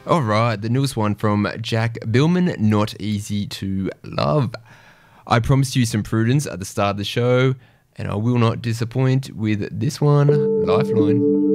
All right, the newest one from Jack Billman, Not Easy to Love. I promised you some prudence at the start of the show, and I will not disappoint with this one, Lifeline.